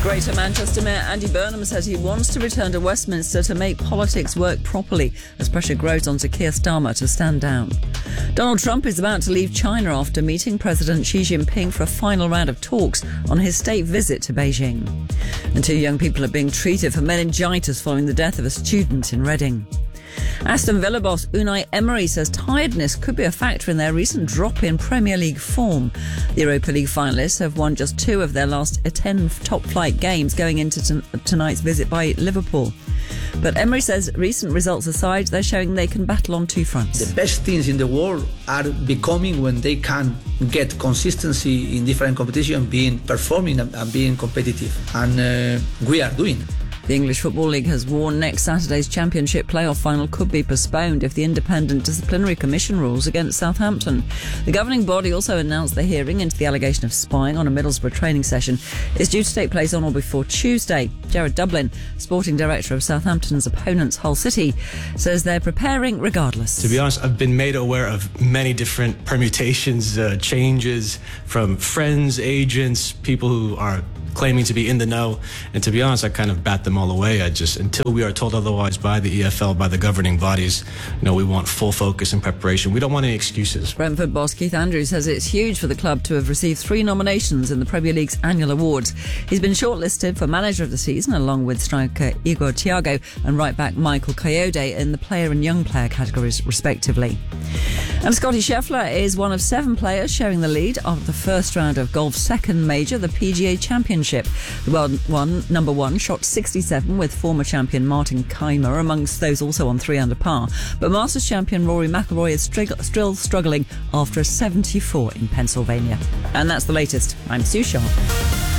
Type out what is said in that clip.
Greater Manchester Mayor Andy Burnham says he wants to return to Westminster to make politics work properly as pressure grows on Keir Starmer to stand down. Donald Trump is about to leave China after meeting President Xi Jinping for a final round of talks on his state visit to Beijing. And 2 young people are being treated for meningitis following the death of a student in Reading. Aston Villa boss Unai Emery says tiredness could be a factor in their recent drop in Premier League form. The Europa League finalists have won just 2 of their last 10 top-flight games going into tonight's visit by Liverpool. But Emery says recent results aside, they're showing they can battle on 2 fronts. The best teams in the world are becoming when they can get consistency in different competitions, performing and being competitive. And we are doing. The English Football League has warned next Saturday's Championship playoff final could be postponed if the Independent Disciplinary Commission rules against Southampton. The governing body also announced the hearing into the allegation of spying on a Middlesbrough training session is due to take place on or before Tuesday. Gerard Dublin, sporting director of Southampton's opponents Hull City, says they're preparing regardless. To be honest, I've been made aware of many different permutations, changes from friends, agents, people who are claiming to be in the know, and to be honest, I kind of bat them all away. Until we are told otherwise by the EFL, by the governing bodies, we want full focus and preparation. We don't want any excuses. Brentford boss Keith Andrews says it's huge for the club to have received 3 nominations in the Premier League's annual awards. He's been shortlisted for Manager of the Season along with striker Igor Thiago and right-back Michael Coyote in the player and young player categories respectively. And Scotty Scheffler is one of 7 players sharing the lead after the first round of golf's second major, the PGA Championship. The world number 1 shot 67 with former champion Martin Kaymer amongst those also on 3 under par. But Masters champion Rory McIlroy is still struggling after a 74 in Pennsylvania. And that's the latest. I'm Sue Sharp.